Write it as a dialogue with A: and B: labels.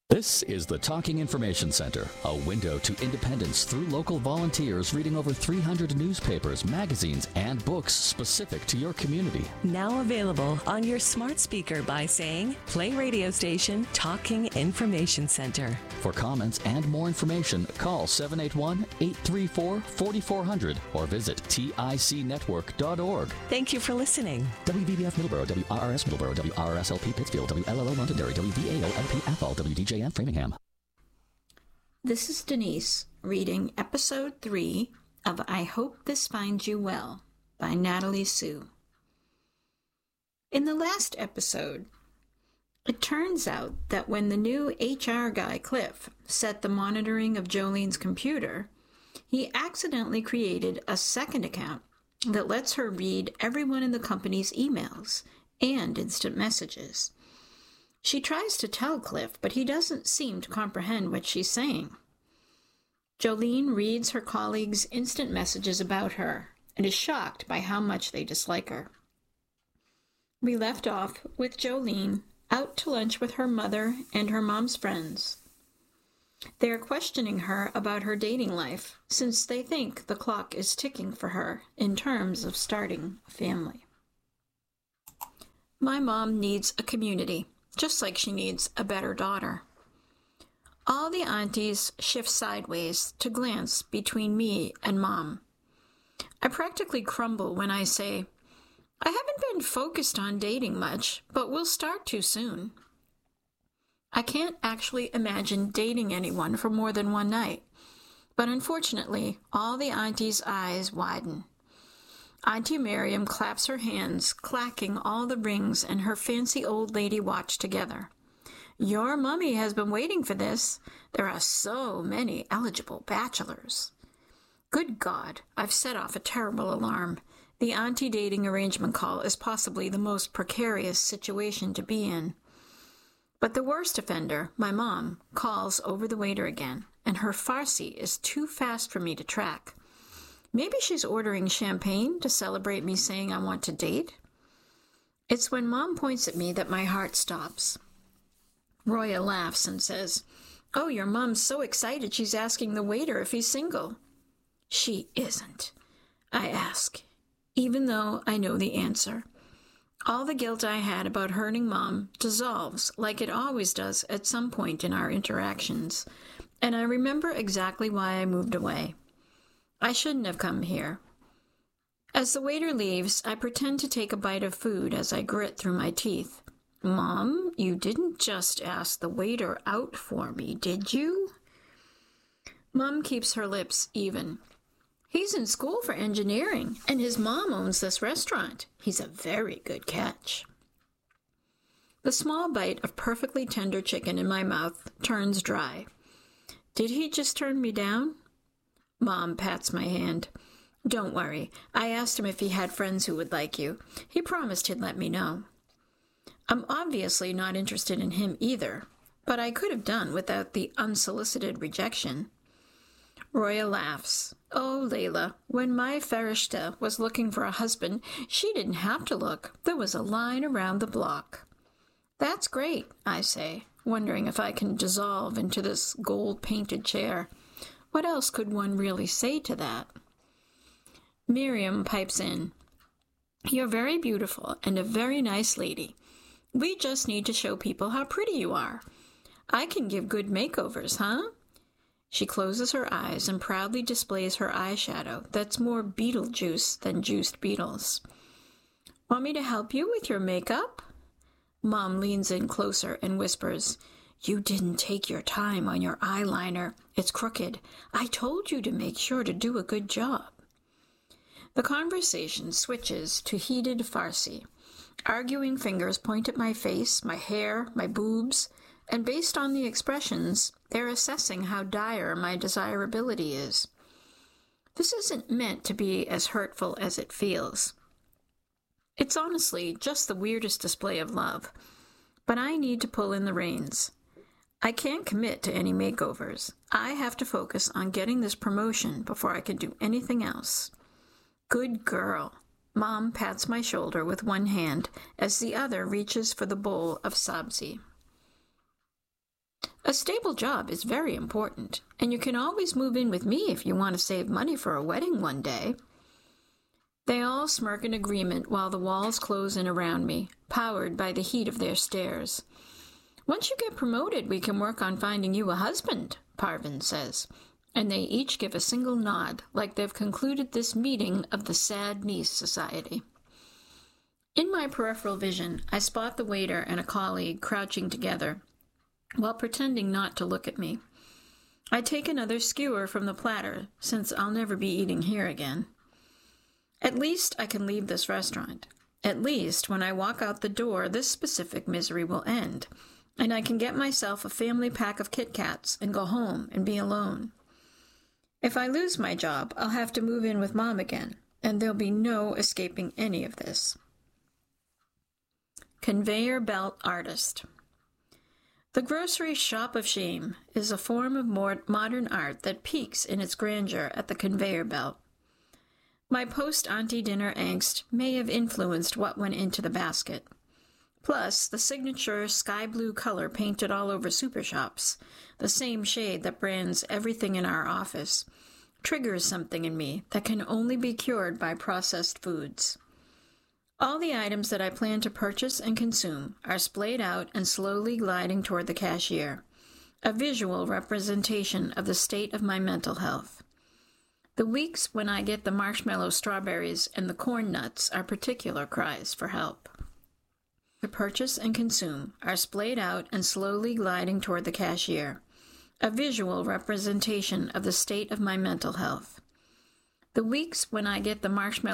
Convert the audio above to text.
A: This is the Talking Information Center, a window to independence through local volunteers reading over 300 newspapers, magazines, and books specific to your community.
B: Now available on your smart speaker by saying, play radio station Talking Information Center.
A: For comments and more information, call 781-834-4400 or visit ticnetwork.org.
B: Thank you for listening.
A: WVBF Middleborough, WRRS Middleborough, WRSLP Pittsfield, WLLO Londonderry, WVAO LP Athol, WDJN Framingham.
C: This is Denise reading Episode 3 of I Hope This Finds You Well by Natalie Sue. In the last episode, it turns out that when the new HR guy, Cliff, set the monitoring of Jolene's computer, he accidentally created a second account that lets her read everyone in the company's emails and instant messages. She tries to tell Cliff, but he doesn't seem to comprehend what she's saying. Jolene reads her colleagues' instant messages about her and is shocked by how much they dislike her. We left off with Jolene out to lunch with her mother and her mom's friends. They are questioning her about her dating life, since they think the clock is ticking for her in terms of starting a family. My mom needs a community, just like she needs a better daughter. All the aunties shift sideways to glance between me and Mom. I practically crumble when I say, I haven't been focused on dating much, but we'll start too soon. I can't actually imagine dating anyone for more than one night, but unfortunately, all the aunties' eyes widen. Auntie Miriam claps her hands, clacking all the rings and her fancy old lady watch together. Your mummy has been waiting for this. There are so many eligible bachelors. Good God, I've set off a terrible alarm. The auntie dating arrangement call is possibly the most precarious situation to be in. But the worst offender, my mom, calls over the waiter again, and her Farsi is too fast for me to track. Maybe she's ordering champagne to celebrate me saying I want to date? It's when Mom points at me that my heart stops. Roya laughs and says, Oh, your mom's so excited she's asking the waiter if he's single. She isn't, I ask, even though I know the answer. All the guilt I had about hurting Mom dissolves like it always does at some point in our interactions, and I remember exactly why I moved away. I shouldn't have come here. As the waiter leaves, I pretend to take a bite of food as I grit through my teeth. Mom, you didn't just ask the waiter out for me, did you? Mom keeps her lips even. He's in school for engineering, and his mom owns this restaurant. He's a very good catch. The small bite of perfectly tender chicken in my mouth turns dry. Did he just turn me down? Mom pats my hand. Don't worry. I asked him if he had friends who would like you. He promised he'd let me know. I'm obviously not interested in him either, but I could have done without the unsolicited rejection. Roya laughs. Oh, Layla, when my Farishta was looking for a husband, she didn't have to look. There was a line around the block. That's great, I say, wondering if I can dissolve into this gold-painted chair. What else could one really say to that? Miriam pipes in. You're very beautiful and a very nice lady. We just need to show people how pretty you are. I can give good makeovers, huh? She closes her eyes and proudly displays her eyeshadow that's more Beetlejuice than juiced beetles. Want me to help you with your makeup? Mom leans in closer and whispers, You didn't take your time on your eyeliner. It's crooked. I told you to make sure to do a good job. The conversation switches to heated Farsi. Arguing fingers point at my face, my hair, my boobs, and based on the expressions, they're assessing how dire my desirability is. This isn't meant to be as hurtful as it feels. It's honestly just the weirdest display of love, but I need to pull in the reins. I can't commit to any makeovers. I have to focus on getting this promotion before I can do anything else. Good girl. Mom pats my shoulder with one hand as the other reaches for the bowl of sabzi. A stable job is very important, and you can always move in with me if you want to save money for a wedding one day. They all smirk in agreement while the walls close in around me, powered by the heat of their stares. Once you get promoted, we can work on finding you a husband, Parvin says, and they each give a single nod, like they've concluded this meeting of the Sad Niece Society. In my peripheral vision, I spot the waiter and a colleague crouching together, while pretending not to look at me. I take another skewer from the platter, since I'll never be eating here again. At least I can leave this restaurant. At least when I walk out the door, this specific misery will end, and I can get myself a family pack of Kit Kats and go home and be alone. If I lose my job, I'll have to move in with Mom again, and there'll be no escaping any of this. Conveyor belt artist. The grocery shop of shame is a form of modern art that peaks in its grandeur at the conveyor belt. My post-auntie dinner angst may have influenced what went into the basket. Plus, the signature sky blue color painted all over super shops, the same shade that brands everything in our office, triggers something in me that can only be cured by processed foods. All the items that I plan to purchase and consume are splayed out and slowly gliding toward the cashier, a visual representation of the state of my mental health. The weeks when I get the marshmallow strawberries and the corn nuts are particular cries for help. To purchase and consume are splayed out and slowly gliding toward the cashier, a visual representation of the state of my mental health. The weeks when I get the marshmallow